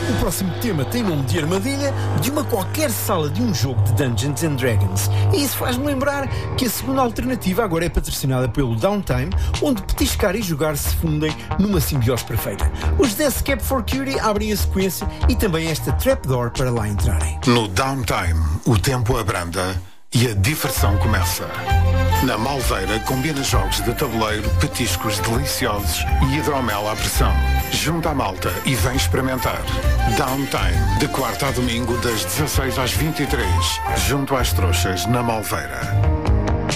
O próximo tema tem nome de armadilha de uma qualquer sala de um jogo de Dungeons and Dragons. E isso faz-me lembrar que a segunda alternativa agora é patrocinada pelo Downtime, onde petiscar e jogar se fundem numa simbiose perfeita. Os Death Cab for Cutie abrem a sequência e também esta trapdoor para lá entrarem. No Downtime, o tempo abranda e a diversão começa. Na Malveira combina jogos de tabuleiro, petiscos deliciosos e hidromel à pressão. Junta a malta e vem experimentar. Downtime, de quarta a domingo das 16 às 23, junto às trouxas na Malveira.